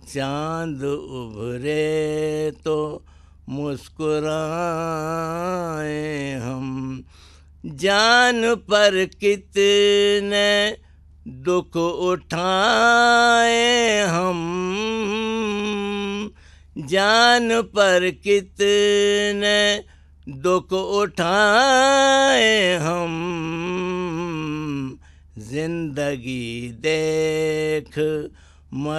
चांद उभरे तो मुस्कुराए हम, जान पर कितने दुख उठाए हम, जान पर कितने दुख उठाए हम, जिंदगी देख